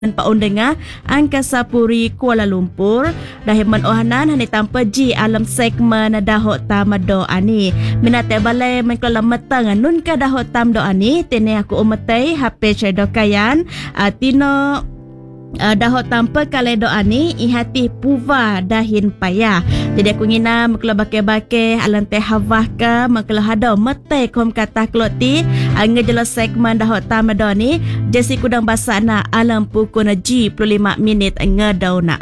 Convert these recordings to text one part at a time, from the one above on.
Paundengah Angkasa Puri Kuala Lumpur dahiman ohanan hani tanpa ji alam segmen dahot tam do ani minate balai mengkala metang nun ka dahot tam do ani tene aku umatai HP cedo kayan tino dahot tanpa kale do ani ihati puva dahin payah. Jadi aku ngina mengkala bake-bake alam teh havah ka mengkala hado mete kom kata kloti ngejelo segmen dahot tam do ni jesi kudang basana alam pukul ji 25 minit ngedau na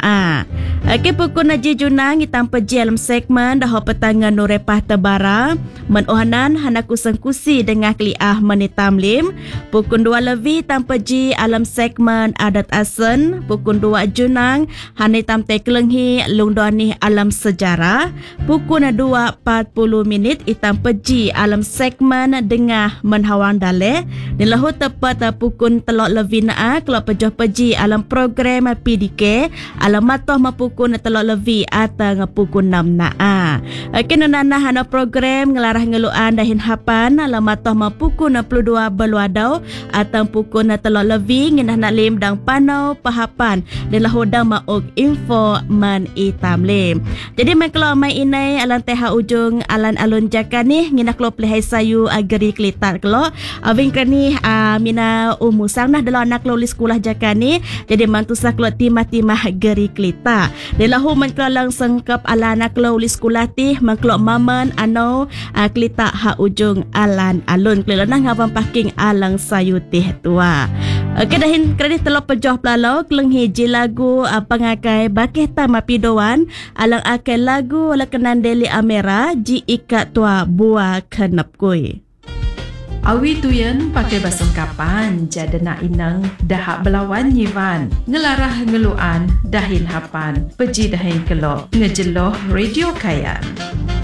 Ke pukul ji junang tanpa ji alam segmen dahot petangan nurepah tebara menohanan hanaku sengkusi dengan kliah menitam lim pukul 2 lebih tanpa ji alam segmen adat asen pukul 2 junang hanitam te kelenghi lungdoni alam sejarah pukul 2.40 minit itam peji alam segmen dengah menhawang dale di lahu tepat pukul telok lebih kalau pejoh peji alam program PDK alam matoh mapukul telok lebih atau pukul 6 kenanana hana program ngelarah ngeluan dahin hapan alam matoh mapukul 62 beluadau atau pukul telok lebih nginah nak lim dang panau pahapan dan lahodang mauk info man itam lim. Jadi kalau mai inai alan teha ujung alan alun jaka ni nginah klo plehai sayu ageri klitat klo awing krani mina umusang nah dalam anak lo li sekolah jaka ni jadi mantu sa klo timah-timah geri klita. Dan lahu man klo lang sengkap ala anak lo li sekolah ti man klo maman ano klita ha ujung alan alun klo nah ngabang parking alang sayu tih tua. Kedahin kredit telok pejoh pelalau kelenghi ji lagu pengakai bakeh tamapidoan alang akai lagu ala kenan Deli Amera ji ikat tua buah kenap kui. Awi tuyen pakai basengkapan jadena inang dahak belawan nyivan ngelarah ngeluan dahin hapan peji dahin kelok ngejeloh radio kayan.